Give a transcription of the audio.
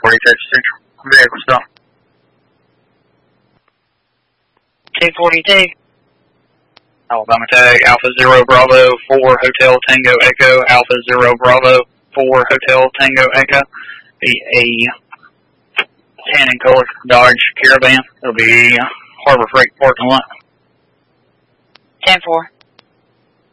Texas Central. Vehicle stop. 242. Alabama tag, Alpha Zero Bravo 4 Hotel Tango Echo, Alpha Zero Bravo 4 Hotel Tango Echo. Be a tan and color Dodge Caravan. It'll be Harbor Freight parking lot. 10-4.